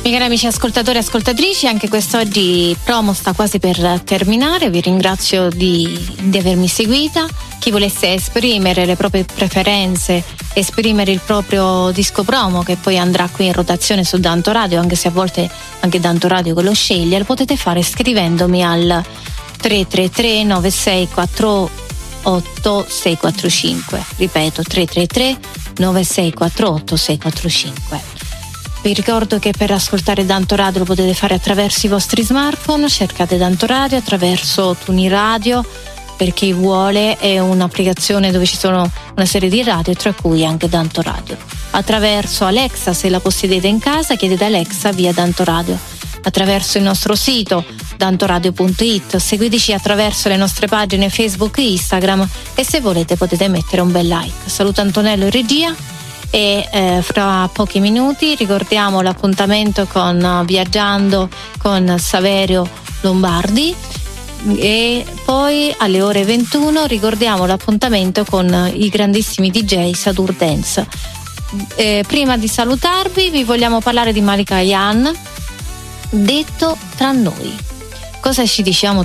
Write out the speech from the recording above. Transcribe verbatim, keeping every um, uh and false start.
Miei cari amici ascoltatori e ascoltatrici, anche quest'oggi promo sta quasi per terminare. Vi ringrazio di, di avermi seguita. Chi volesse esprimere le proprie preferenze, esprimere il proprio disco promo che poi andrà qui in rotazione su Danto Radio, anche se a volte anche Danto Radio che lo sceglie, lo potete fare scrivendomi al tre tre tre nove sei quattro otto sei quattro cinque. Ripeto, tre tre tre nove sei quattro otto sei quattro cinque. Vi ricordo che per ascoltare Danto Radio lo potete fare attraverso i vostri smartphone. Cercate Danto Radio attraverso TuneIn, per chi vuole, è un'applicazione dove ci sono una serie di radio, tra cui anche Danto Radio. Attraverso Alexa, se la possedete in casa, chiedete Alexa via Danto Radio. Attraverso il nostro sito dantoradio punto it, seguiteci attraverso le nostre pagine Facebook e Instagram e se volete potete mettere un bel like. Saluto Antonello in regia e eh, fra pochi minuti ricordiamo l'appuntamento con uh, Viaggiando con Saverio Lombardi e poi alle ore ventuno ricordiamo l'appuntamento con uh, i grandissimi D J Satur Dance. Eh, prima di salutarvi vi vogliamo parlare di Malika Ayane, Detto tra noi. Cosa ci diciamo